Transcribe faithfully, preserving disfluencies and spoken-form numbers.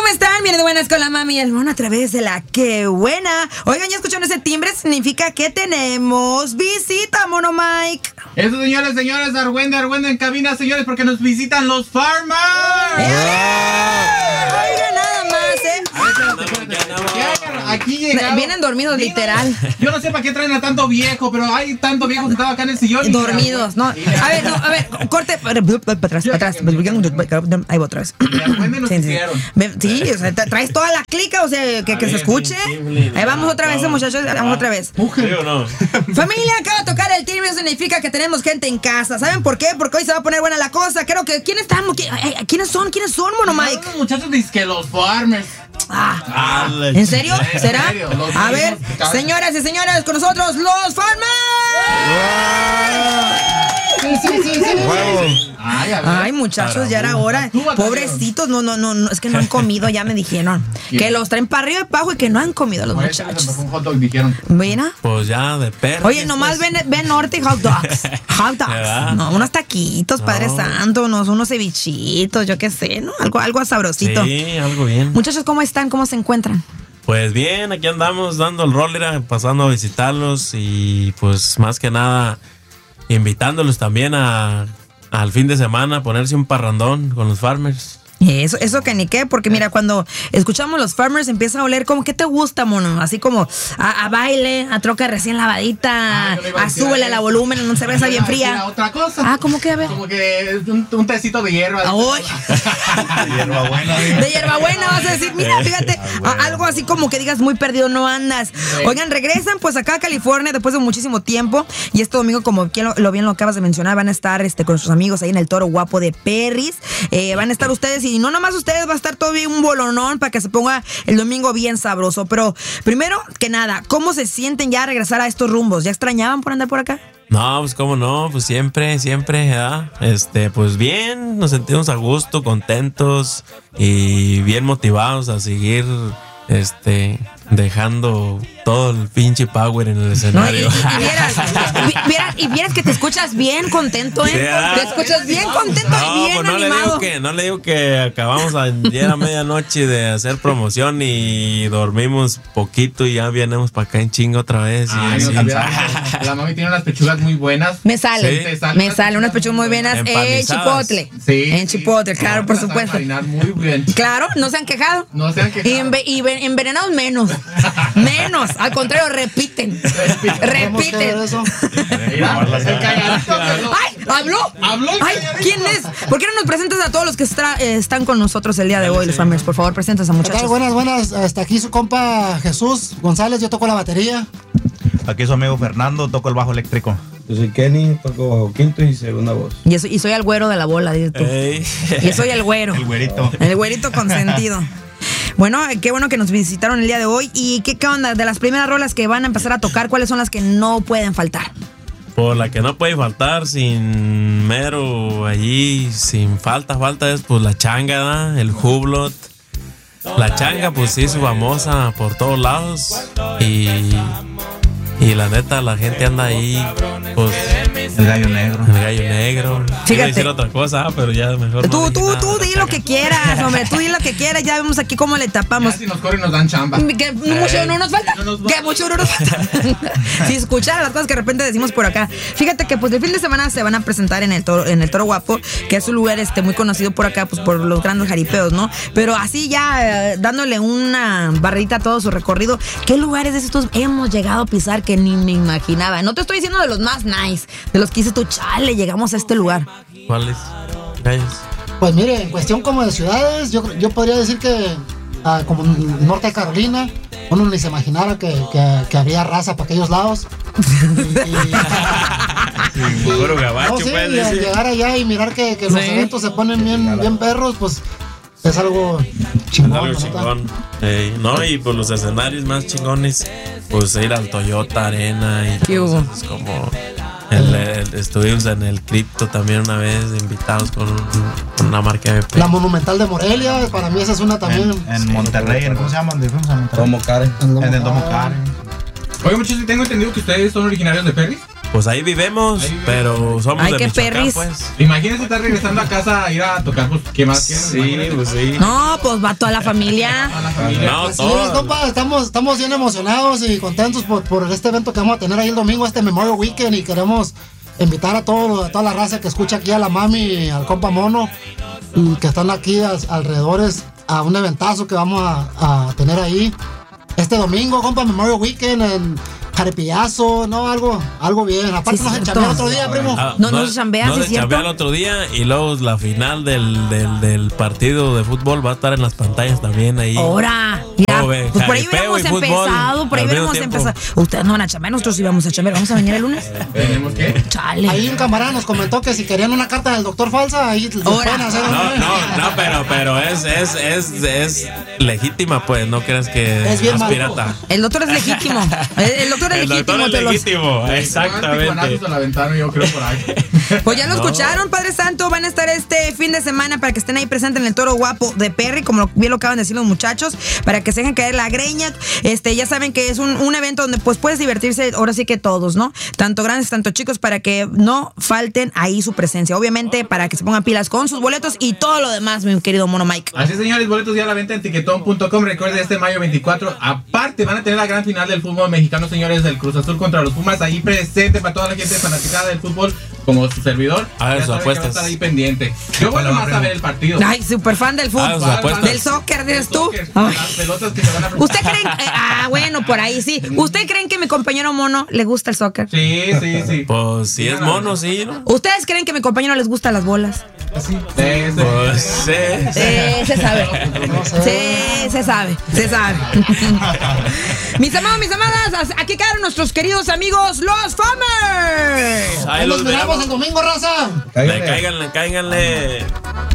¿cómo están? Vienen de buenas con la mami y el mono a través de la que buena. Oigan, ya escucharon ese timbre, significa que tenemos visita, Mono Mike. Eso, señores, señores, Argüende, Argüende en cabina, señores, porque nos visitan los farmers. ¡Eh! Oigan, nada más, ¿eh? Aquí llegaron. Vienen dormidos, literal. Yo no sé para qué traen a tanto viejo, pero hay tanto viejo sentado acá en el sillón. Dormidos, no. A ver, no, a ver, corte. Para atrás, para atrás. Ahí va otra vez. Sí, sí. Sí, o sea, traes toda la clica, o sea, que, que se escuche. Ahí vamos otra vez, muchachos. Vamos otra vez. Familia, acaba de tocar el timbre, eso significa que tenemos gente en casa. ¿Saben por qué? Porque hoy se va a poner buena la cosa. Creo que. ¿Quiénes están? ¿Quiénes son? ¿Quiénes son, Mono Mike? Los muchachos dicen que los farmers. Ah, ¿en serio? ¿Será? A ver, señoras y señores, con nosotros los farmers. Sí, sí, sí, sí. Ay, a ver. Ay, muchachos, ya era hora. Pobrecitos, no, no, no, no, es que no han comido, ya me dijeron. Que los traen para arriba y para abajo y que no han comido los muchachos. Un hot dog dijeron. ¿Mira? Pues ya, de perro. Oye, nomás ven, ven norte y hot dogs. Hot dogs. No, unos taquitos, no. Padre Santo, unos, unos cevichitos, yo qué sé, ¿no? Algo, algo sabrosito. Sí, algo bien. Muchachos, ¿cómo están? ¿Cómo se encuentran? Pues bien, aquí andamos dando el roller, pasando a visitarlos y pues más que nada invitándolos también a al fin de semana a ponerse un parrandón con los farmers. Eso, eso que ni qué, porque mira, cuando escuchamos los farmers empieza a oler como, ¿qué te gusta, mono? Así como a, a baile, a troca recién lavadita, ah, a, a súbele a la volumen, una cerveza bien fría. Otra cosa. Ah, ¿cómo que? A ver. Como que un, un tecito de hierba. ¡Ay! De hierbabuena. De hierbabuena vas a decir, mira, fíjate, a, algo así como que digas muy perdido no andas. Oigan, regresan pues acá a California después de muchísimo tiempo y este domingo, como lo, lo bien lo acabas de mencionar, van a estar este, con sus amigos ahí en el Toro Guapo de Perris. Eh, van a estar ustedes y no nomás ustedes, va a estar todavía un bolonón para que se ponga el domingo bien sabroso. Pero primero que nada, ¿cómo se sienten ya a regresar a estos rumbos? ¿Ya extrañaban por andar por acá? No, pues cómo no, pues siempre, siempre, ¿verdad? Este, pues bien, nos sentimos a gusto, contentos y bien motivados a seguir, este, dejando todo el pinche power en el escenario. No, y, y, vieras, y, vieras, y vieras que te escuchas bien contento, ¿eh? Sí, te escuchas bien contento no, y bien pues no animado. Le digo que, no le digo que acabamos ayer a medianoche de hacer promoción y dormimos poquito y ya vienemos para acá en chingo otra vez. Ay, y no, la mami tiene unas pechugas muy buenas. Me sale, sí, me sale unas pechugas muy buenas en Chipotle. Sí. En Chipotle, claro, no, por supuesto. Muy bien. Claro, no se han quejado. No se han quejado. Y, enve, y envenenados menos. Menos. Al contrario, repiten. Repiten. Eso? Mira, el calladito. ¡Ay! ¿Habló? ¿Habló? ¡Ay! ¿Quién es? ¿Por qué no nos presentas a todos los que está, eh, están con nosotros el día de hoy, los farmers? Por favor, presentas a muchachos. Buenas, buenas. Hasta aquí su compa Jesús González. Yo toco la batería. Aquí su amigo Fernando, toco el bajo eléctrico. Yo soy Kenny, toco bajo quinto y segunda voz. Y, eso, y soy el güero de la bola, dices tú. Ey. Y soy el güero. El güerito. El güerito consentido. Bueno, qué bueno que nos visitaron el día de hoy. ¿Y qué, qué onda? De las primeras rolas que van a empezar a tocar, ¿cuáles son las que no pueden faltar? Por la que no puede faltar, sin mero allí, sin falta, falta es pues la changa, ¿verdad? El Hublot. La changa pues sí es famosa por todos lados. Y, y la neta, la gente anda ahí, pues... El gallo negro. El gallo negro. Quiero decir otra cosa, pero ya mejor Tú, no tú, nada. tú di lo que quieras, hombre. Tú di lo que quieras. Ya vemos aquí cómo le tapamos. Ya si nos corren nos dan chamba. Que mucho no nos falta. No nos que mucho no nos falta. Si escuchara las cosas que de repente decimos por acá. Fíjate que pues el fin de semana se van a presentar en el Toro, en el Toro Guapo, que es un lugar este muy conocido por acá, pues por los grandes jaripeos, ¿no? Pero así ya eh, dándole una barrita a todo su recorrido. ¿Qué lugares de estos hemos llegado a pisar que ni me imaginaba? No te estoy diciendo de los más nice, de los que dices tú, chale, llegamos a este lugar. ¿Cuáles? ¿Calles? Pues mire, en cuestión como de ciudades, yo, yo podría decir que uh, como norte de Carolina, uno ni se imaginara que, que, que habría raza para aquellos lados. Y, y, y, gabacho, no, sí, y al llegar allá y mirar que, que los sí. eventos se ponen bien, bien perros, pues es algo chingón. Algo chingón. Hey, no, y pues los escenarios más chingones, pues ir al Toyota Arena y ¿qué hubo? Pues, como el, el, estuvimos en el Crypto también una vez invitados con, un, con una marca de la Monumental de Morelia, para mí esa es una también. En, en Monterrey, ¿cómo se llama? ¿Dónde fuimos a Monterrey? Domo Karen. En el Domo Karen. Oye, muchachos, tengo entendido que ustedes son originarios de Perris. Pues ahí vivemos, Ahí vivemos. pero somos Ay, de qué Michoacán, perris. pues. Imagínense estar regresando a casa a ir a tocar, pues, ¿qué más quieres? Sí, Imagínate. pues sí. No, pues va toda la familia. A la familia. No, Así es, todo. compa, estamos, estamos bien emocionados y contentos por, por este evento que vamos a tener ahí el domingo, este Memorial Weekend, y queremos invitar a, todo, a toda la raza que escucha aquí, a la mami, al compa Mono, y que están aquí a- alrededores, a un eventazo que vamos a, a tener ahí este domingo, compa, Memorial Weekend en Jarepillazo, no, algo, algo bien. Aparte Sí, nos cierto. enchambeamos otro día, primo. Ah, No, no se chambea, no ¿sí se es cierto? chambea el otro día y luego la final del, del, del partido de fútbol va a estar en las pantallas también ahí. Ahora, ya. ¿Cómo ve? Pues por ahí Jaripeo hubiéramos y fútbol empezado, por ahí al mismo hubiéramos tiempo. empezado. Ustedes no van a chambear, nosotros íbamos a chambear. ¿Vamos a venir el lunes? ¿Tenemos qué? Chale. Ahí un camarada nos comentó que si querían una carta del doctor falsa, ahí lo Ahora. pueden hacer. No, no, no, pero, pero es, es, es, es legítima, pues, no creas que Es bien es malo. pirata. El doctor es legítimo. El, el doctor es El legítimo. doctor es te los- legítimo, exactamente. A la ventana, yo creo, por ahí. Pues ya lo No. escucharon, Padre Santo. Van a estar este fin de semana para que estén ahí presentes en el Toro Guapo de Perry, como lo- bien lo acaban de decir los muchachos, para que se dejen caer la greña. Este, ya saben que es un, un evento donde pues puedes divertirse, ahora sí que todos, ¿no? Tanto grandes, tanto chicos, para que no falten ahí su presencia. Obviamente, para que se pongan pilas con sus boletos y todo lo demás, mi querido Mono Mike. Así, señores, boletos ya a la venta en tiquetón punto com. Recuerden, este mayo veinticuatro. Aparte, van a tener la gran final del fútbol mexicano, señores, del Cruz Azul contra los Pumas. Ahí presente para toda la gente fanaticada del fútbol, como su servidor. Hagan Ya sus saben que va a apuestas. estar ahí pendiente. Yo voy Bueno, nomás a primo. ver el partido. Ay, súper fan del Ah, fútbol. sus apuestas. Del soccer, dices tú. Soccer, Ay. Las pelotas que se van a ¿Usted creen? eh, ah, bueno, por ahí sí. ¿Usted creen que mi compañero Mono le gusta el soccer? Sí, sí, sí. Pues si es mono, sí, ¿no? ¿Ustedes creen que mi compañero les gustan las bolas? Sí, sí. Pues sí. Sí, se sabe. Sí, se sabe, se sabe. Mis amados, mis amadas, aquí quedaron nuestros queridos amigos, los Famers. Ahí Ahí los nos miramos miramos. el domingo, raza. Cáiganle, cáiganle.